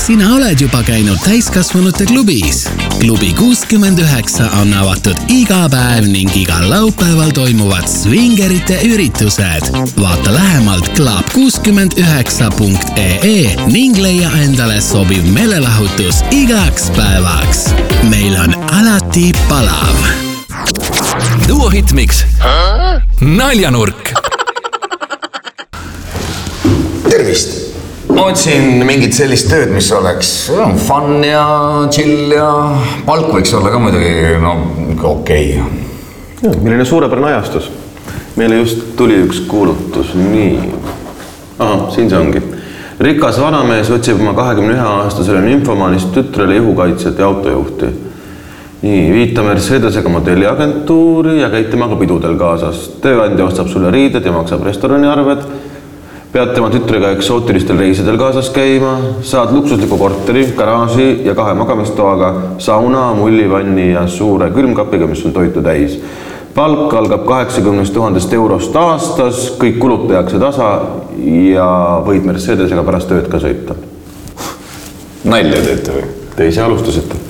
sina oled juba käinud täiskasvanute klubis. Klubi 69 on avatud iga päev ning igal laupäeval toimuvad swingerite üritused. Vaata lähemalt club69.ee ning leia endale sobiv meelelahutus igaks päevaks. Meil on alati palav. Duo Hitmix. Naljanurk. Tervist! Ma otsin mingit sellist tööd, mis oleks fun ja chill ja palk võiks olla ka muidugi okei. Milline suurepärane ajastus. Meile just tuli üks kuulutus. Nii. Siin see ongi. Rikas vanamees otsib oma 21-aastasele nymfomaanist tütrele juhukaitset ja autojuhti. Nii, viita Mercedesega modelliagentuuri ja käid temaga pidudel kaasas. Tööandja ostab sulle riided ja maksab restorani arved. Pead tema tütrega eksootilistel reisidel kaasas käima, saad luksusliku korteri, garaaži ja 2 magamistoaga, sauna, mullivanni ja suure külmkapiga, mis on toitu täis. Palk algab 80 000 eurost aastas, kõik kulud tehakse tasa ja võid Mercedesega pärast tööd ka sõita. Nalja teete või? Te ise alustasite.